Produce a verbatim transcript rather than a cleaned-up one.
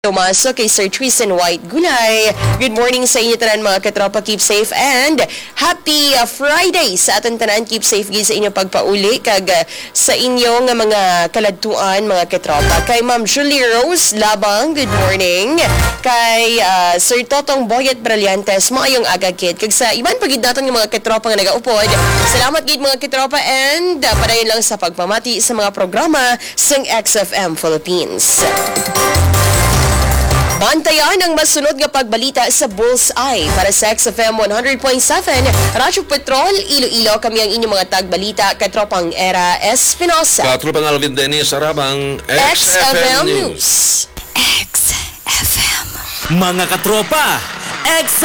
Tomaso kay Sir Tristan White Gulay. Good morning sa inyo tanan mga katropa. Keep safe and happy uh, Friday sa aton tanan. Keep safe gid sa inyong pagpauli kag uh, sa inyong uh, mga kaladtuan mga katropa. Kay Ma'am Julie Rose Labang, good morning. Kay uh, Sir Totong Boyet Brillantes, maayong aga kid. Kag sa iban pagid naton nga mga katropa nga nagaupod. Salamat gid mga katropa and uh, padayon lang sa pagpamati sa mga programa sang X F M Philippines. Bantayan ang masunod nga pagbalita sa Bullseye para sa X F M one hundred point seven, Radyo Petrol, Iloilo. Kami ang inyong mga tagbalita, Katropang Era Espinosa. Katropang Alvin Dennis Sarabang, X F M News. X F M. Mga katropa, X